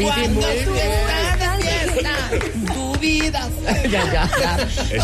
Piti, muy bien. Tu vida. Es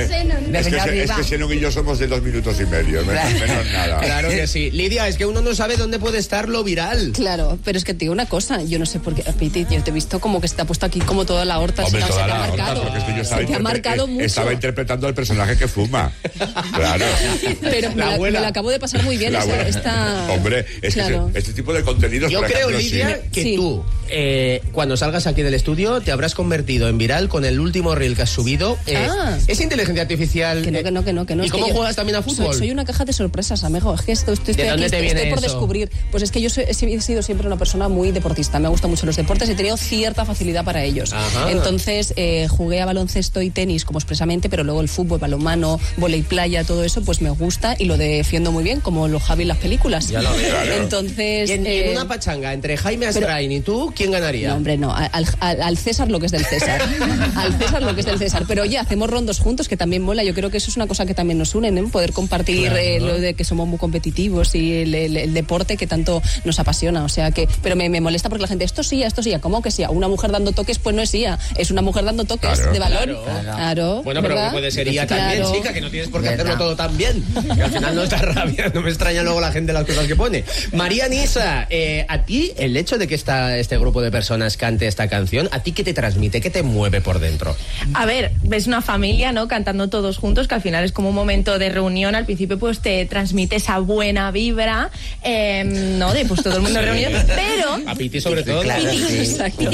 que Xenón y yo somos de 2 minutos y medio, menos nada. Claro que sí. Lidia, es que uno no sabe dónde puede estar lo viral. Claro, pero es que te digo una cosa, yo no sé por qué, Piti, yo te he visto como que se te ha puesto aquí como toda la horta. Hombre, se te ha marcado. Porque es que yo se te ha marcado mucho. Estaba interpretando al personaje que fuma. Claro. Pero me la acabo de pasar muy bien. Hombre, es claro. Que este tipo de contenidos... Yo creo, Lidia, que tú, cuando salgas aquí del estudio, te habrás convertido en viral con el último reel que has subido. Es inteligencia artificial. Que no. ¿Y cómo juegas también a fútbol? Soy una caja de sorpresas, amigo. Es que estoy por descubrir. Pues es que yo he sido siempre una persona muy deportista. Me gustan mucho los deportes y he tenido cierta facilidad para ellos. Ajá. Entonces, jugué a baloncesto y tenis como expresamente, pero luego el fútbol, balonmano, vóley playa, todo eso, pues me gusta y lo defiendo muy bien, como los Javi en las películas. Ya lo veo. Claro. Entonces... ¿Y en una pachanga entre Jaime Asrain y tú, quién ganaría? No, hombre, no. Al César lo que es del César. Al César lo que es del César. Pero oye, hacemos rondos juntos, que también mola. Yo creo que eso es una cosa que también nos une, ¿no? Poder compartir lo de que somos muy competitivos y el deporte que tanto nos apasiona. O sea que... Pero me molesta porque la gente, esto sí, ¿cómo que sí? Una mujer dando toques, pues no es IA. Es una mujer dando toques de balón. Claro. Bueno, pero que puede ser IA también, chica, que no tienes por qué hacerlo todo tan bien. Que al final no está rabia, no me extraña luego la gente las cosas que pone. María Nisa, a ti el hecho de que este grupo de personas cante esta canción, ¿a ti qué te transmite? ¿Qué te mueve por dentro? A ver, ves una familia, ¿no? Cantando todos juntos, que al final es como un momento de reunión. Al principio pues te transmite esa buena vibra, ¿no? De pues todo el mundo reunido. Pero... A Piti sobre todo. Claro, Piti,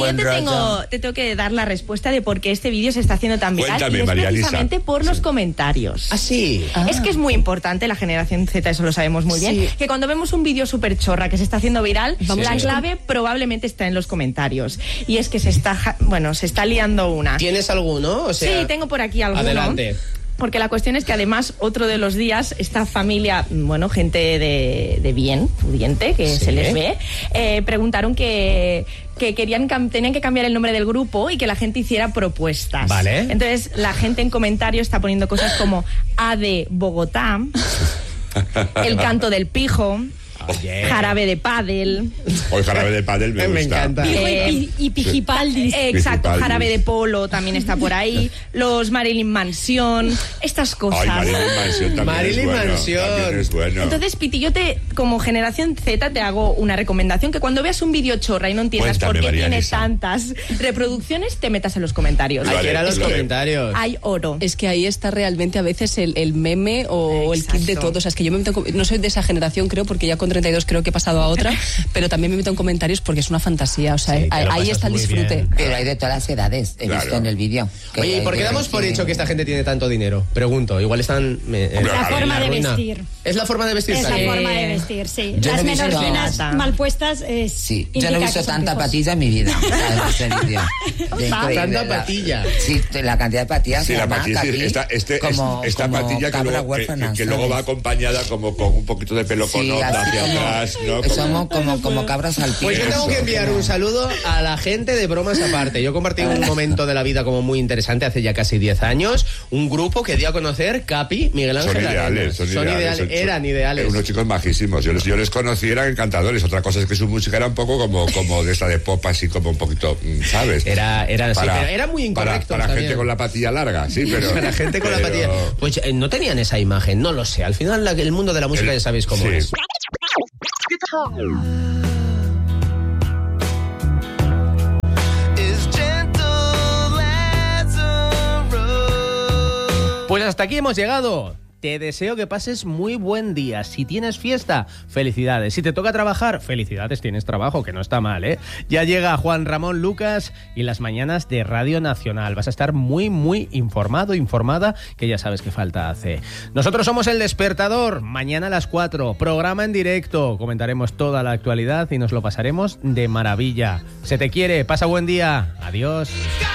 yo te tengo que dar la respuesta de por qué este vídeo se está haciendo tan viral. Cuéntame, y es María precisamente Lisa. por los comentarios. ¿Ah, sí? Es que es muy importante, la generación Z, eso lo sabemos muy bien, que cuando vemos un vídeo súper chorra que se está haciendo viral, la clave probablemente está en los comentarios. Y es que se está liando una. ¿Tienes alguno? O sea, sí, tengo por aquí alguno. Adelante. Porque la cuestión es que además otro de los días esta familia, bueno, gente de bien, pudiente, que se les ve, preguntaron que tenían que cambiar el nombre del grupo y que la gente hiciera propuestas. Vale. Entonces la gente en comentarios está poniendo cosas como A de Bogotá, El canto del pijo, Jarabe de pádel. O el jarabe de pádel me gusta. Encanta. Y Pijipaldis. Exacto, Jarabe de polo también está por ahí. Los Marilyn Mansion, estas cosas. Ay, Marilyn Mansion también Marilyn Mansion. También es bueno. Entonces, Piti, yo como generación Z te hago una recomendación, que cuando veas un vídeo chorra y no entiendas por qué tiene tantas reproducciones, te metas en los comentarios. Hay que ir a los comentarios. Hay oro. Es que ahí está realmente a veces el meme o el kit de todo. O sea, es que yo no soy de esa generación, creo, porque ya con 32 creo que he pasado a otra, pero también me meto en comentarios porque es una fantasía. O sea, ahí está el disfrute. Bien. Pero hay de todas las edades, he visto en el vídeo. Oye, ¿y por qué damos por hecho que esta gente tiene tanto dinero? Pregunto, igual están... la forma de vestir. ¿Es la forma de vestir? Es la forma de vestir, sí. Yo las no menorcinas mal puestas sí, yo no he visto tanta patilla en mi vida. ¿Tanta patilla? Sí, la cantidad de patillas. Sí, la patilla, esta patilla que luego va acompañada como con un poquito de pelo con onda hacia atrás, ¿no? Somos como cabras al pie. Pues yo tengo que enviar un saludo a la gente de Bromas Aparte. Yo compartí un momento de la vida como muy interesante hace ya casi 10 años. Un grupo que dio a conocer Capi, Miguel Ángel. Son ideales. Eran ideales. Unos chicos majísimos. Yo les conocí, eran encantadores. Otra cosa es que su música era un poco como de esta de pop, así como un poquito, ¿sabes? Era muy incorrecto. Para gente con la patilla larga, sí, pero... Para gente con la patilla... Pues no tenían esa imagen, no lo sé. Al final el mundo de la música ya sabéis cómo es. Pues hasta aquí hemos llegado. Te deseo que pases muy buen día. Si tienes fiesta, felicidades. Si te toca trabajar, felicidades, tienes trabajo, que no está mal, ¿eh? Ya llega Juan Ramón Lucas y las mañanas de Radio Nacional. Vas a estar muy, muy informada, que ya sabes qué falta hace. Nosotros somos El Despertador. Mañana a las 4, programa en directo. Comentaremos toda la actualidad y nos lo pasaremos de maravilla. Se te quiere, pasa buen día. Adiós.